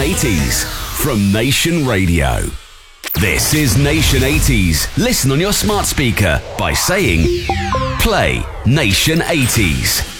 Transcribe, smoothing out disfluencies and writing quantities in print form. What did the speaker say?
80s from Nation Radio. This is Nation 80s. Listen on your smart speaker by saying, play Nation 80s.